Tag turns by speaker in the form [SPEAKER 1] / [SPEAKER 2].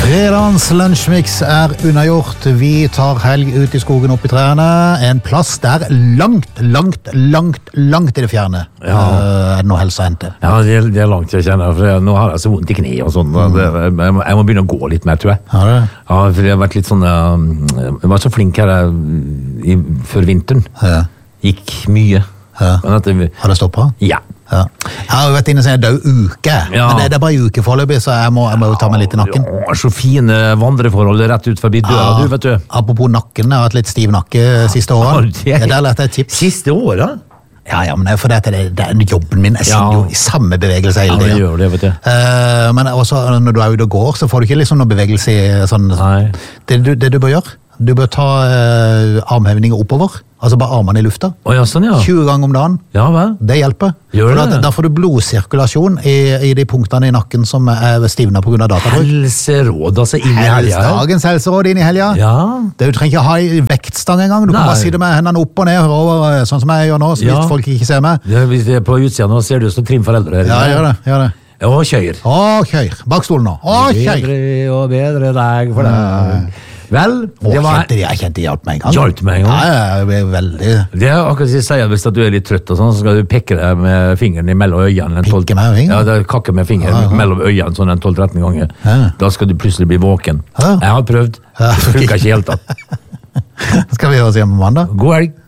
[SPEAKER 1] Fredagens lunsjmix unnagjort. Vi tar helg ut I skogen opp I trærne. En plass der langt I det fjerne.
[SPEAKER 2] Ja.
[SPEAKER 1] Det noe helse å hente?
[SPEAKER 2] Ja, det langt jeg kjenner, for nå har jeg så vondt I kne og sånn. Jeg må begynne å gå litt mer, tror jeg.
[SPEAKER 1] Ja, det.
[SPEAKER 2] Ja, for jeg har vært litt sånn, jeg var så flink her før vinteren.
[SPEAKER 1] Ja.
[SPEAKER 2] Gikk mye.
[SPEAKER 1] Ja.
[SPEAKER 2] Har
[SPEAKER 1] det stoppet?
[SPEAKER 2] Ja.
[SPEAKER 1] Ja. Jeg har vært inne og sagt død uke,
[SPEAKER 2] Ja.
[SPEAKER 1] men det bare uke foreløpig, så jeg må jo ta meg litt I nakken.
[SPEAKER 2] Ja, så fine vandreforhold rett ut forbi døra, du, vet du.
[SPEAKER 1] Apropos nakken, jeg har hatt litt stiv nakke siste året.
[SPEAKER 2] Ja,
[SPEAKER 1] Der lærte jeg et tips.
[SPEAKER 2] Siste året?
[SPEAKER 1] Ja, men det er fordi det er jobben min. Jeg sitter jo I samme bevegelse hele
[SPEAKER 2] Ja, det
[SPEAKER 1] tiden.
[SPEAKER 2] gjør det, vet du.
[SPEAKER 1] Men også når du ute og går, så får du ikke liksom noe bevegelse I sånn.
[SPEAKER 2] Nei.
[SPEAKER 1] Det du bør gjøre, du bør ta armhevninger oppover, altså bare armene I lufta.
[SPEAKER 2] Ja, sånn, ja.
[SPEAKER 1] 20 ganger om dagen.
[SPEAKER 2] Ja, vel.
[SPEAKER 1] Det hjelper.
[SPEAKER 2] Gjør
[SPEAKER 1] For
[SPEAKER 2] det?
[SPEAKER 1] Da får du blodsirkulasjon I de punktene I nakken som stivnet på grunn av databruk.
[SPEAKER 2] Helseråd, altså, inn I helga.
[SPEAKER 1] Dagens helseråd inn I helga.
[SPEAKER 2] Ja.
[SPEAKER 1] Du trenger ikke ha I vektstang engang. Du kan
[SPEAKER 2] Nei.
[SPEAKER 1] bare sitte med hendene opp og ned, over, sånn som jeg gjør nå, så
[SPEAKER 2] Ja.
[SPEAKER 1] hvis folk ikke ser meg.
[SPEAKER 2] Ja, hvis det på utsiden nå ser du som Trim foreldre.
[SPEAKER 1] Ja, gjør det.
[SPEAKER 2] Og kjøyer.
[SPEAKER 1] Kjør. Bak stolen nå. Kjør.
[SPEAKER 2] Bedre og bedre dag for deg. Vel, det var...
[SPEAKER 1] Jeg kjente det hjalp meg en gang.
[SPEAKER 2] Hjalp meg en gang?
[SPEAKER 1] Ja, jeg ble veldig...
[SPEAKER 2] Det er akkurat som jeg sier, hvis du litt trøtt og sånn, så skal du pekke deg med fingeren mellom øynene.
[SPEAKER 1] Pikke med fingeren?
[SPEAKER 2] Ja, det er kakke med fingeren mellom øynene sånn 12-13 ganger.
[SPEAKER 1] Ja.
[SPEAKER 2] Da skal du plutselig bli våken.
[SPEAKER 1] Ja.
[SPEAKER 2] Jeg har prøvd. Det funker ikke helt da.
[SPEAKER 1] Skal vi høre oss igjen på mandag?
[SPEAKER 2] God helg.